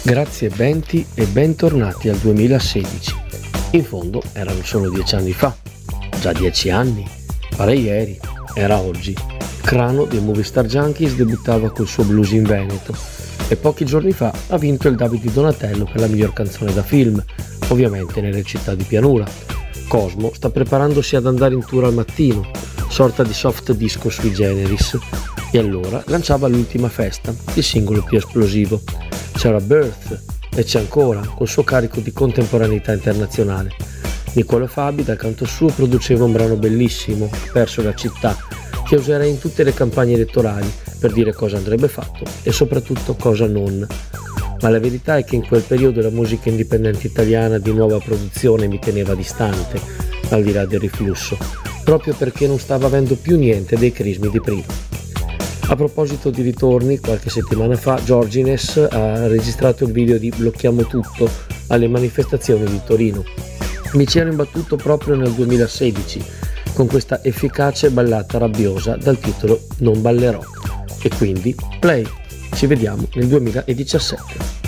Grazie Benti e bentornati al 2016. In fondo erano solo 10 anni fa. Già 10 anni? Pare ieri. Era oggi. Crano dei Movie Star Junkies debuttava col suo Blues in Veneto e pochi giorni fa ha vinto il David di Donatello per la miglior canzone da film, ovviamente nelle città di pianura. Cosmo sta preparandosi ad andare in tour al mattino, sorta di soft disco sui generis, e allora lanciava L'ultima festa, il singolo più esplosivo. C'era Birth e c'è ancora, col suo carico di contemporaneità internazionale. Niccolò Fabi dal canto suo produceva un brano bellissimo, Perso la città, che userei in tutte le campagne elettorali per dire cosa andrebbe fatto e soprattutto cosa non. Ma la verità è che in quel periodo la musica indipendente italiana di nuova produzione mi teneva distante, al di là del riflusso, proprio perché non stava avendo più niente dei crismi di prima. A proposito di ritorni, qualche settimana fa Giorgines ha registrato il video di Blocchiamo tutto alle manifestazioni di Torino. Mi ci ero imbattuto proprio nel 2016 con questa efficace ballata rabbiosa dal titolo Non ballerò. E quindi play, ci vediamo nel 2017.